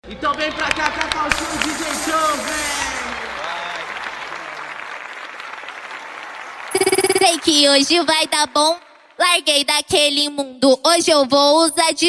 Então vem pra cá, Cacau Show, DJ Show, vem! Sei que hoje vai dar bom. Larguei daquele mundo, hoje eu vou usar de